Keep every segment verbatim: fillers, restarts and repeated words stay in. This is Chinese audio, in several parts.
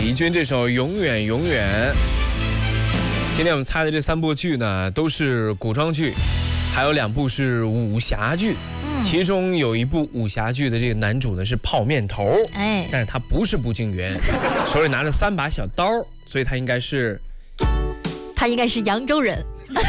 李玨这首《永远永远》。今天我们猜的这三部剧呢，都是古装剧，还有两部是武侠剧。嗯，其中有一部武侠剧的这个男主呢是泡面头，哎，但是他不是步惊云，手里拿着三把小刀，所以他应该是， 他应该是扬州人。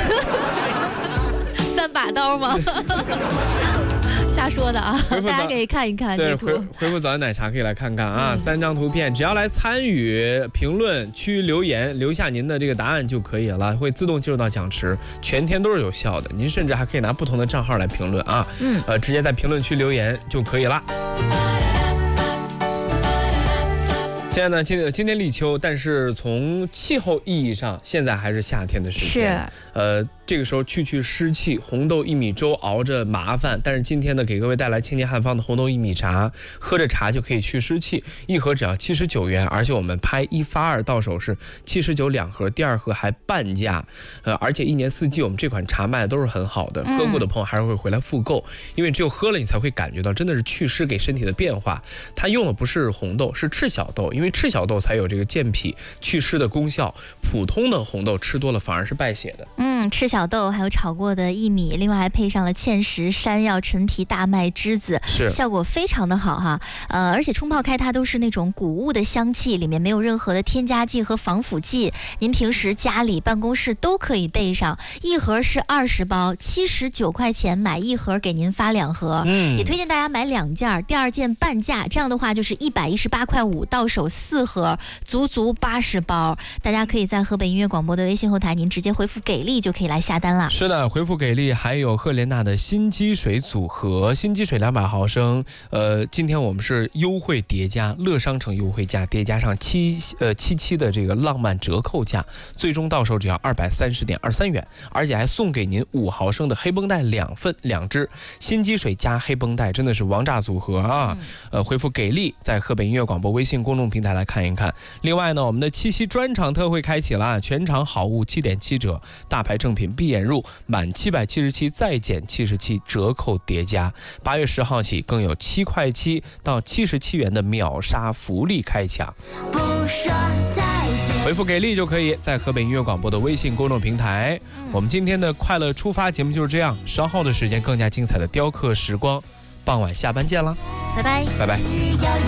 三把刀吗？瞎说的啊，大家可以看一看这图。 对，回回复早安奶茶可以来看看啊，嗯、三张图片，只要来参与评论区留言，留下您的这个答案就可以了，会自动进入到奖池，全天都是有效的。您甚至还可以拿不同的账号来评论啊，嗯，呃，直接在评论区留言就可以了。现在呢，今今天立秋，但是从气候意义上，现在还是夏天的时间。是，呃。这个时候去去湿气，红豆薏米粥熬着麻烦，但是今天呢，给各位带来清洁汉方的红豆薏米茶，喝着茶就可以去湿气，一盒只要七十九元，而且我们拍一发二到手是七十九两盒，第二盒还半价，呃，而且一年四季我们这款茶卖的都是很好的，喝过的朋友还是会回来复购，因为只有喝了你才会感觉到真的是祛湿给身体的变化。它用的不是红豆，是赤小豆，因为赤小豆才有这个健脾祛湿的功效，普通的红豆吃多了反而是败血的。 嗯，赤小。小豆还有炒过的薏米，另外还配上了芡实、山药、陈皮、大麦、栀子，是效果非常的好哈。呃，而且冲泡开它都是那种谷物的香气，里面没有任何的添加剂和防腐剂。您平时家里、办公室都可以备上，一盒是二十包，七十九块钱买一盒，给您发两盒。嗯，也推荐大家买两件，第二件半价，这样的话就是一百一十八块五，到手四盒，足足八十包。大家可以在河北音乐广播的微信后台，您直接回复给力就可以来下单了。 是的，回复给力，还有赫莲娜的新积水组合，新积水两百毫升。呃，今天我们是优惠叠加，乐商城优惠价叠加上七呃七七的这个浪漫折扣价，最终到手只要二百三十点二三元，而且还送给您五毫升的黑绷带两份两支。新积水加黑绷带真的是王炸组合啊！嗯、呃，回复给力，在河北音乐广播微信公众平台来看一看。另外呢，我们的七夕专场特惠开启了，全场好物七点七折，大牌正品闭眼入。满七百七十七再减七十七，折扣叠加。八月十号起，更有七块七到七十七元的秒杀福利开抢。回复给力就可以，在河北音乐广播的微信公众平台。嗯、我们今天的快乐出发节目就是这样，稍后的时间更加精彩的雕刻时光，傍晚下班见了， 拜拜， 拜拜。